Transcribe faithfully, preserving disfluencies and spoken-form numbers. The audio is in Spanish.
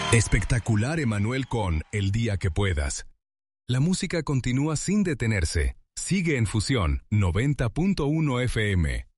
Espectacular Emanuel con El día que puedas. La música continúa sin detenerse. Sigue en Fusión noventa punto uno F M.